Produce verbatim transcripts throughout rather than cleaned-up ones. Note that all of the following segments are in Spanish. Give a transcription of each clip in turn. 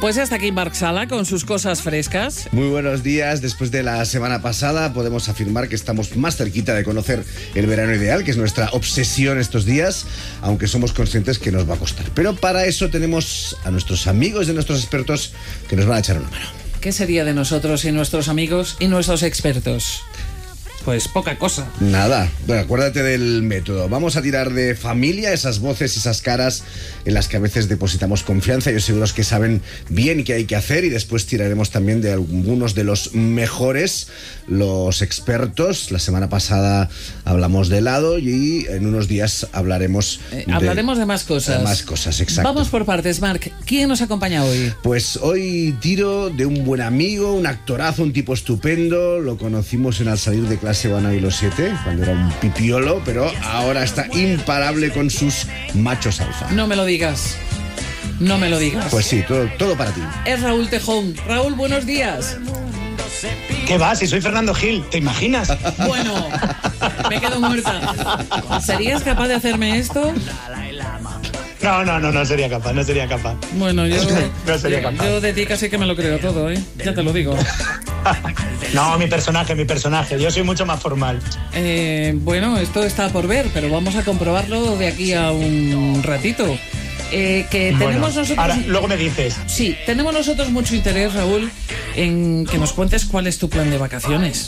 Pues hasta aquí Marc Sala con sus cosas frescas. Muy buenos días. Después de la semana pasada podemos afirmar que estamos más cerquita de conocer el verano ideal, que es nuestra obsesión estos días, aunque somos conscientes que nos va a costar. Pero para eso tenemos a nuestros amigos y a nuestros expertos que nos van a echar una mano. ¿Qué sería de nosotros y nuestros amigos y nuestros expertos? Pues poca cosa. Nada, bueno, acuérdate del método. Vamos a tirar de familia, esas voces, esas caras en las que a veces depositamos confianza. Ellos seguros que saben bien qué hay que hacer, y después tiraremos también de algunos de los mejores, los expertos. La semana pasada hablamos de helado y en unos días hablaremos eh, de, hablaremos de más cosas. De más cosas, exacto. Vamos por partes, Marc. ¿Quién nos acompaña hoy? Pues hoy tiro de un buen amigo, un actorazo, un tipo estupendo. Lo conocimos en Al salir de clase van y los siete, cuando era un pipiolo, pero ahora está imparable con sus machos alfa. No me lo digas. No me lo digas. Pues sí, todo, todo para ti. Es Raúl Tejón. Raúl, buenos días. ¿Qué va? Si soy Fernando Gil, ¿te imaginas? Bueno, me quedo muerta. ¿Serías capaz de hacerme esto? No, no, no, no sería capaz, no sería capaz. Bueno, yo, no sería yo, capaz. yo de ti casi que me lo creo todo, ¿eh? Ya te lo digo. No, mi personaje, mi personaje. Yo soy mucho más formal. Eh, bueno, esto está por ver, pero vamos a comprobarlo de aquí a un ratito. Eh, que tenemos bueno, nosotros... Ahora, luego me dices. Sí, tenemos nosotros mucho interés, Raúl, en que nos cuentes cuál es tu plan de vacaciones.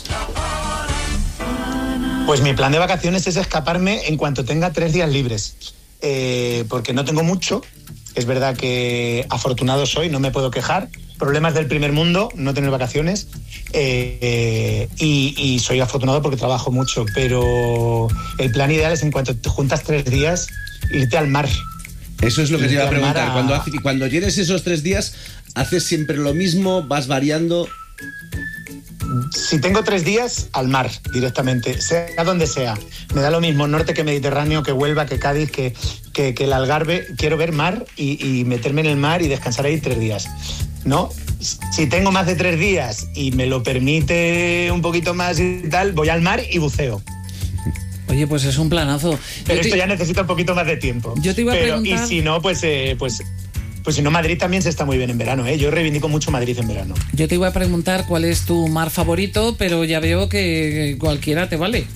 Pues mi plan de vacaciones es escaparme en cuanto tenga tres días libres. Eh, porque no tengo mucho. Es verdad que afortunado soy, no me puedo quejar. Problemas del primer mundo, no tener vacaciones. Eh, eh, y, y soy afortunado porque trabajo mucho. Pero el plan ideal es en cuanto te juntas tres días, irte al mar. Eso es lo que te iba a preguntar. A... Cuando, cuando tienes esos tres días, ¿haces siempre lo mismo? ¿Vas variando? Si tengo tres días, al mar directamente, sea donde sea. Me da lo mismo norte que Mediterráneo, que Huelva, que Cádiz, que, que, que el Algarve. Quiero ver mar y, y meterme en el mar y descansar ahí tres días. ¿No? Si tengo más de tres días y me lo permite un poquito más y tal, voy al mar y buceo. Oye, pues es un planazo. Pero te... esto ya necesita un poquito más de tiempo. Yo te iba a Pero, preguntar... Y si no, pues... Eh, pues Pues si no, Madrid también se está muy bien en verano, ¿eh? Yo reivindico mucho Madrid en verano. Yo te iba a preguntar cuál es tu mar favorito, pero ya veo que cualquiera te vale.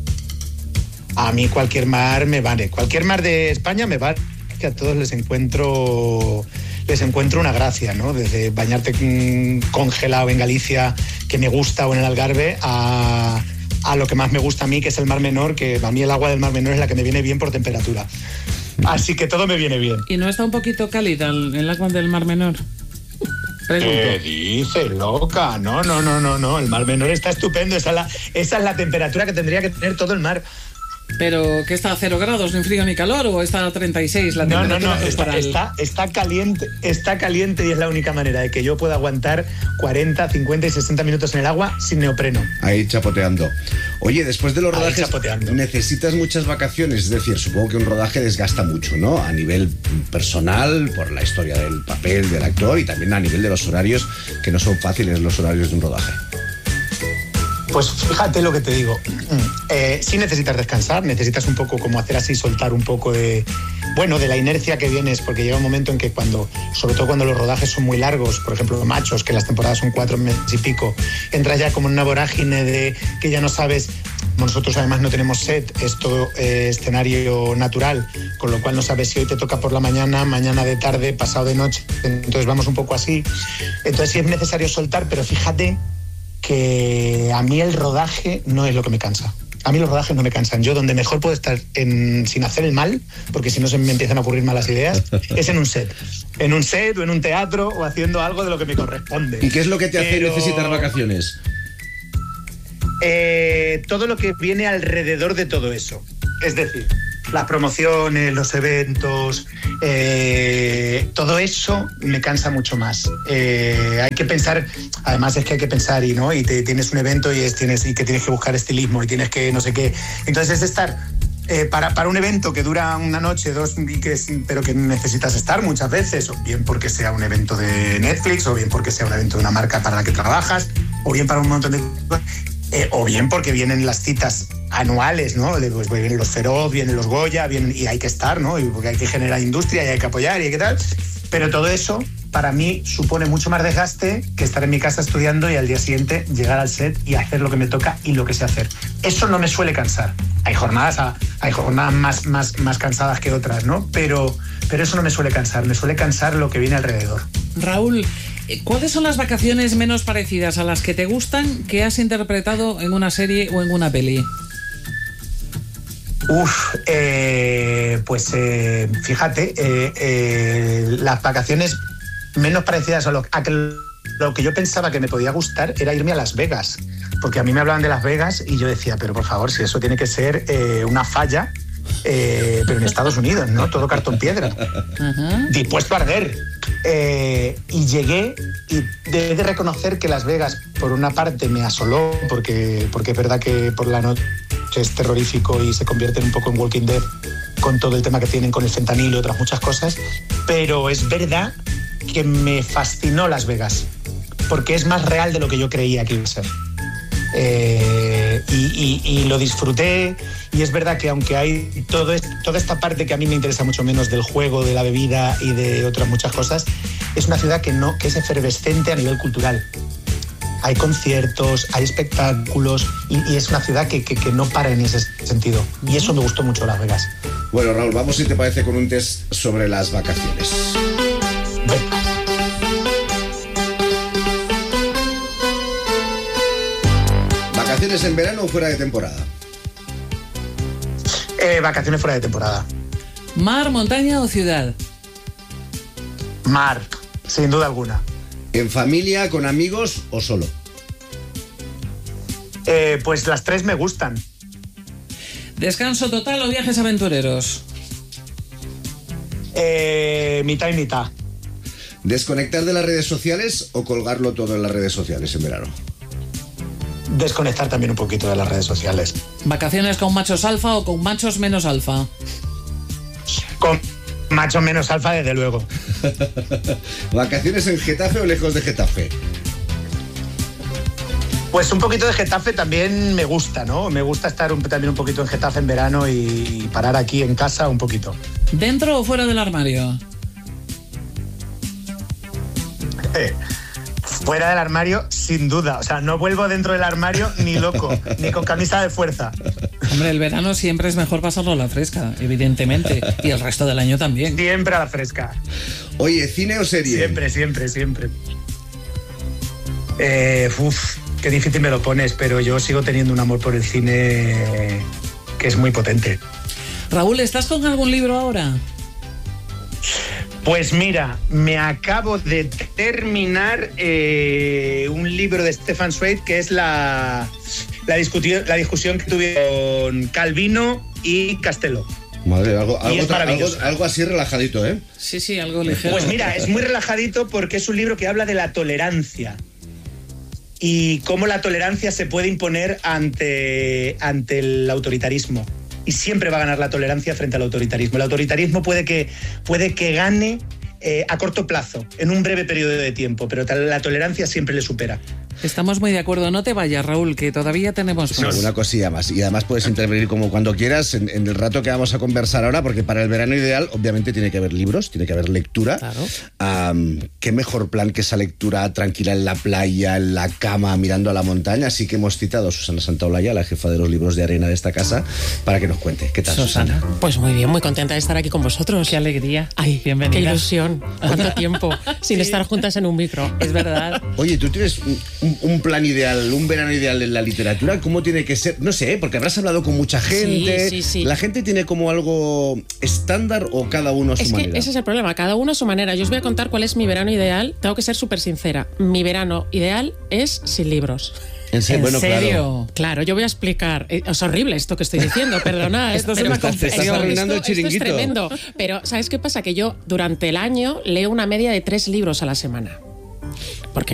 A mí cualquier mar me vale. Cualquier mar de España me vale. Que a todos les encuentro les encuentro una gracia, ¿no? Desde bañarte congelado en Galicia, que me gusta, o en el Algarve, a, a lo que más me gusta a mí, que es el Mar Menor, que a mí el agua del Mar Menor es la que me viene bien por temperatura. Así que todo me viene bien. ¿Y no está un poquito cálida el agua del Mar Menor? Pregunto. ¿Qué dices, loca? No, no, no, no, no. El Mar Menor está estupendo. Esa es la, esa es la temperatura que tendría que tener todo el mar. ¿Pero qué está a cero grados, ni frío ni calor, o está a treinta y seis la temperatura? No, no, no, está, el... está, está caliente, está caliente y es la única manera de que yo pueda aguantar cuarenta, cincuenta y sesenta minutos en el agua sin neopreno. Ahí chapoteando. Oye, después de los Ahí rodajes chapoteando. necesitas muchas vacaciones, es decir, supongo que un rodaje desgasta mucho, ¿no? A nivel personal, por la historia del papel del actor, y también a nivel de los horarios, que no son fáciles los horarios de un rodaje. Pues fíjate lo que te digo. Eh, sí necesitas descansar, necesitas un poco como hacer así, soltar un poco de, bueno, de la inercia que vienes, porque llega un momento en que cuando, sobre todo cuando los rodajes son muy largos, por ejemplo, Machos, que las temporadas son cuatro meses y pico, entras ya como en una vorágine de que ya no sabes. Nosotros además no tenemos set, es todo eh, escenario natural, con lo cual no sabes si hoy te toca por la mañana, mañana de tarde, pasado de noche. Entonces vamos un poco así. Entonces sí es necesario soltar, pero fíjate que a mí el rodaje no es lo que me cansa. A mí los rodajes no me cansan. Yo donde mejor puedo estar en, sin hacer el mal, porque si no se me empiezan a ocurrir malas ideas, es en un set. En un set o en un teatro o haciendo algo de lo que me corresponde. ¿Y qué es lo que te hace Pero... necesitar vacaciones? Eh, todo lo que viene alrededor de todo eso. Es decir, las promociones, los eventos, eh, todo eso me cansa mucho más. Eh, hay que pensar, además es que hay que pensar y no y te, tienes un evento y, es, tienes, y que tienes que buscar estilismo y tienes que no sé qué. Entonces es estar eh, para, para un evento que dura una noche, dos, y que, pero que necesitas estar muchas veces, o bien porque sea un evento de Netflix, o bien porque sea un evento de una marca para la que trabajas, o bien para un montón de cosas. Eh, o bien porque vienen las citas anuales, ¿no? Pues vienen los Feroz, vienen los Goya, vienen, y hay que estar, ¿no? Y porque hay que generar industria y hay que apoyar y hay que tal. Pero todo eso para mí supone mucho más desgaste que estar en mi casa estudiando y al día siguiente llegar al set y hacer lo que me toca y lo que sé hacer. Eso no me suele cansar. Hay jornadas, hay jornadas más, más, más cansadas que otras, ¿no? Pero, pero eso no me suele cansar, me suele cansar lo que viene alrededor. Raúl, ¿cuáles son las vacaciones menos parecidas a las que te gustan que has interpretado en una serie o en una peli? Uf, eh, pues eh, fíjate, eh, eh, las vacaciones menos parecidas a lo, a que, lo que yo pensaba que me podía gustar era irme a Las Vegas, porque a mí me hablaban de Las Vegas y yo decía, pero por favor, si eso tiene que ser eh, una falla, eh, pero en Estados Unidos, ¿no? Todo cartón piedra, uh-huh. Dispuesto a arder. Eh, y llegué y he de reconocer que Las Vegas, por una parte, me asoló, porque, porque es verdad que por la noche es terrorífico y se convierte un poco en Walking Dead con todo el tema que tienen con el fentanilo y otras muchas cosas, pero es verdad que me fascinó Las Vegas, porque es más real de lo que yo creía que iba a ser. Eh, y, y, y lo disfruté, y es verdad que aunque hay todo esto, toda esta parte que a mí me interesa mucho menos del juego, de la bebida y de otras muchas cosas, es una ciudad que, no, que es efervescente a nivel cultural. Hay conciertos, hay espectáculos y, y es una ciudad que, que, que no para en ese sentido. Y eso me gustó mucho, Las Vegas. Bueno, Raúl, vamos, si te parece, con un test sobre las vacaciones. Venga. ¿Vacaciones en verano o fuera de temporada? Eh, vacaciones fuera de temporada. ¿Mar, montaña o ciudad? Mar, sin duda alguna. ¿En familia, con amigos o solo? Eh, pues las tres me gustan. ¿Descanso total o viajes aventureros? Eh, mitad y mitad. ¿Desconectar de las redes sociales o colgarlo todo en las redes sociales en verano? Desconectar también un poquito de las redes sociales. ¿Vacaciones con machos alfa o con machos menos alfa? Con machos menos alfa, desde luego. ¿Vacaciones en Getafe o lejos de Getafe? Pues un poquito de Getafe también me gusta, ¿no? Me gusta estar un, también un poquito en Getafe en verano y parar aquí en casa un poquito. ¿Dentro o fuera del armario? Eh, fuera del armario, sin duda. O sea, no vuelvo dentro del armario ni loco, ni con camisa de fuerza. Hombre, el verano siempre es mejor pasarlo a la fresca, evidentemente. Y el resto del año también. Siempre a la fresca. Oye, ¿cine o serie? Siempre, siempre, siempre. Eh, uf, qué difícil me lo pones, pero yo sigo teniendo un amor por el cine que es muy potente. Raúl, ¿estás con algún libro ahora? Pues mira, me acabo de terminar eh, un libro de Stefan Zweig que es la, la, discusión, la discusión que tuvieron Calvino y Castelo. Madre, algo, algo, es algo, algo así relajadito, ¿eh? Sí, sí, algo ligero. Pues mira, es muy relajadito porque es un libro que habla de la tolerancia y cómo la tolerancia se puede imponer ante, ante el autoritarismo. Y siempre va a ganar la tolerancia frente al autoritarismo. El autoritarismo puede que, puede que gane eh, a corto plazo, en un breve periodo de tiempo, pero la tolerancia siempre le supera. Estamos muy de acuerdo. No te vayas, Raúl, que todavía tenemos Sí, más. una cosilla más. Y además puedes intervenir como cuando quieras en, en el rato que vamos a conversar ahora, porque para el verano ideal, obviamente, tiene que haber libros, tiene que haber lectura. Claro. Um, qué mejor plan que esa lectura tranquila en la playa, en la cama, mirando a la montaña. Así que hemos citado a Susana Santaolalla, la jefa de los libros de arena de esta casa, para que nos cuente. ¿Qué tal, Susana? Susana. Pues muy bien, muy contenta de estar aquí con vosotros. Qué alegría. Ay, bienvenida. Qué ilusión. Cuánto tiempo sin Sí. estar juntas en un micro. Es verdad. Oye, ¿tú tienes un, un- un plan ideal, un verano ideal en la literatura? ¿Cómo tiene que ser? No sé, porque habrás hablado con mucha gente. Sí, sí, sí. ¿La gente tiene como algo estándar o cada uno a su Es que manera? ese es el problema, cada uno a su manera. Yo os voy a contar cuál es mi verano ideal. Tengo que ser súper sincera. Mi verano ideal es sin libros. En serio, ¿En bueno, serio? claro. Claro, yo voy a explicar. Eh, Es horrible esto que estoy diciendo, perdonad. Esto es pero una esto- confesión. esto- Estás arruinando el esto es chiringuito. tremendo. Pero, ¿sabes qué pasa? Que yo durante el año leo una media de tres libros a la semana. Porque